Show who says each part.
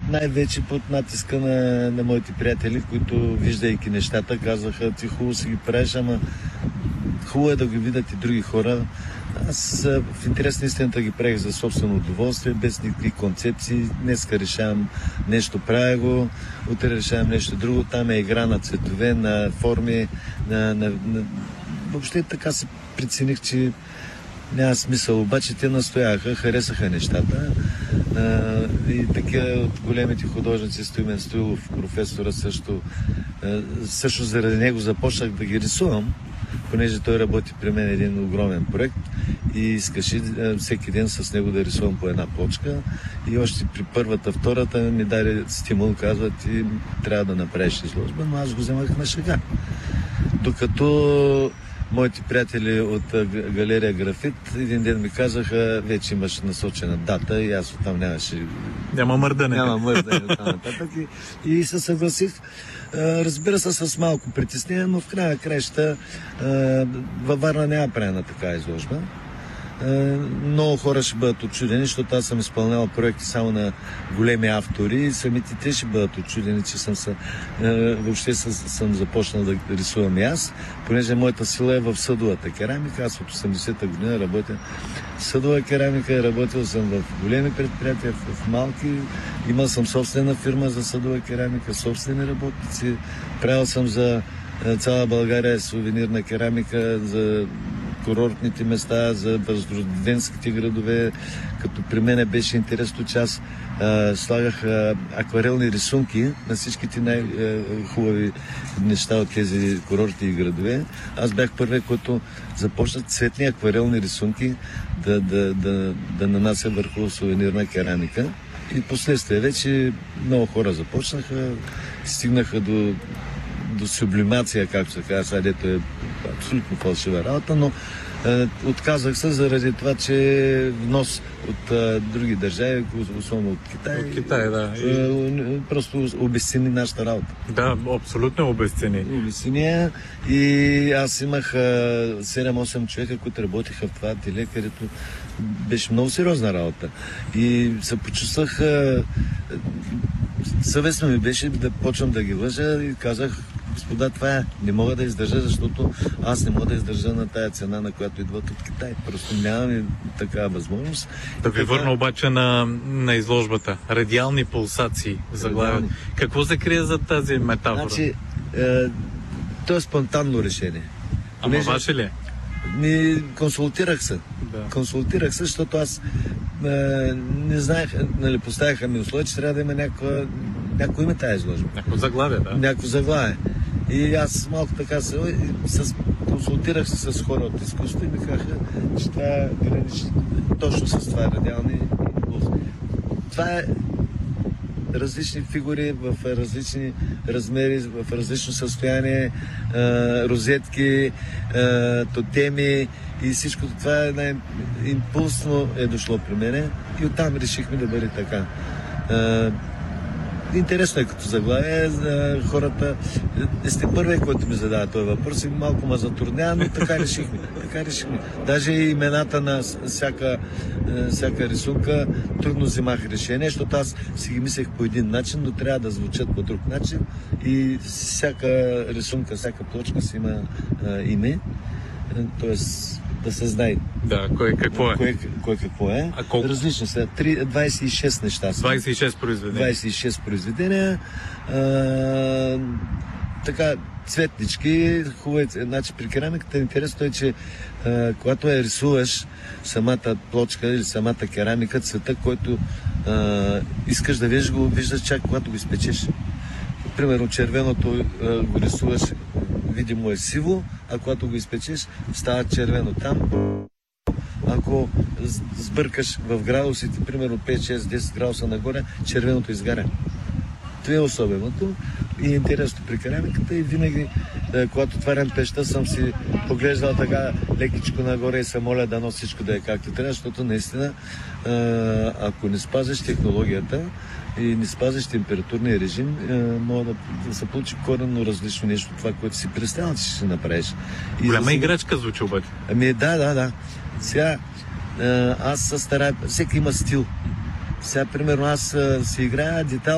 Speaker 1: най-вече под натиска на моите приятели, които, виждайки нещата, казаха: ти хубаво си ги правиш, ама хубаво е да ги видят и други хора. Аз в интерес на истината ги правих за собствено удоволствие, без никакви концепции. Днеска решавам нещо, правя го, утре решавам нещо друго. Там е игра на цветове, на форми, въобще така се прецених, че няма смисъл. Обаче те настояха, харесаха нещата. И така от големите художници, Стоимен Стоилов, професора също заради него започнах да ги рисувам, понеже той работи при мен един огромен проект и искаше всеки ден с него да рисувам по една плочка. И още при първата, втората ми даде стимул, казва: ти трябва да направиш изложба, но аз го вземах на шега. Докато моите приятели от галерия Графит един ден ми казаха: вече имаш насочена дата и аз оттам
Speaker 2: Няма мърдане.
Speaker 1: Няма мърдане оттам нататък. И се съгласих. Разбира се, с малко притеснение, но в края на краища във Варна няма правена така изложба. Много хора ще бъдат отчудени, защото аз съм изпълнявал проекти само на големи автори и самите те ще бъдат отчудени, че въобще съм започнал да рисувам и аз, понеже моята сила е в съдовата керамика. Аз от 80-та година работя в съдова керамика, работил съм в големи предприятия, в малки. Имал съм собствена фирма за съдова керамика, собствени работници. Правил съм за цяла България сувенирна керамика, за курортните места, за възрожденските градове. Като при мене беше интересно, че аз слагах акварелни рисунки на всичките най-хубави неща от тези курорти и градове. Аз бях първият, който започна цветни акварелни рисунки да нанася върху сувенирна керамика. И последствие вече много хора започнаха, стигнаха до сублимация, както се казва, сега дето е абсолютно фалшива работа, но отказах се заради това, че внос от други държави, особено от Китай.
Speaker 2: От Китай, да.
Speaker 1: Просто обезцени нашата работа.
Speaker 2: Да, абсолютно обезцени.
Speaker 1: Обезцени. И аз имах 7-8 човека, които работиха в това ателие, където беше много сериозна работа. И се почувствах, съвестно ми беше да почвам да ги лъжа и казах: господа, това не мога да издържа, защото аз не мога да издържа на тая цена, на която идват от Китай. Просто нямаме такава възможност.
Speaker 2: Да ви върна обаче на изложбата. Радиални пулсации, заглавие. Какво се крие за тази метафора?
Speaker 1: Значи, то е спонтанно решение.
Speaker 2: Ама ваше ли?
Speaker 1: Консултирах се. Да. Консултирах се, защото аз не знаех, поставяха ми условия, че трябва да има някакво име тази изложба.
Speaker 2: Някакво заглавие, да.
Speaker 1: Някакво заглавие. И аз малко така консултирах се с хора от изкуството и ми казаха, че това граничи точно с това радиални. Това е различни фигури в различни размери, в различно състояние, розетки, тотеми и всичко това импулсно е дошло при мене и оттам решихме да бъде така. Интересно е като заглавие. Хората сте първият, който ми задава този въпрос и малко ме затруднява, но така решихме. Даже и имената на всяка рисунка трудно взимах решение, защото аз си ги мислех по един начин, но трябва да звучат по друг начин и всяка рисунка, всяка плочка си има име. Тоест да се знае.
Speaker 2: Да, кой какво е.
Speaker 1: Кой какво е.
Speaker 2: А колко?
Speaker 1: Различно са. 26 неща са.
Speaker 2: 26 произведения.
Speaker 1: 26 произведения. Така, цветнички, хубаво. Значи при керамиката интересно е, че когато я рисуваш самата плочка или самата керамика, цвета, който искаш да видиш, го виждаш чак когато го изпечеш. Примерно червеното го рисуваш, видимо е сиво, а когато го изпечеш, става червено. Там, ако сбъркаш в градусите, примерно 5, 6, 10 градуса нагоре, червеното изгаря. Това е особеното и интересно при керамиката и винаги, когато отварям пеща, съм си поглеждал така лекичко нагоре и се моля да носи всичко да е както трябва, защото наистина, ако не спазиш технологията и не спазиш температурния режим, може да се получи коренно различно нещо, това, което си представял, че ще направиш.
Speaker 2: Голяма играчка звучи обаче.
Speaker 1: Ами да. Сега аз се старая, всеки има стил. Сега, примерно, аз си играя детал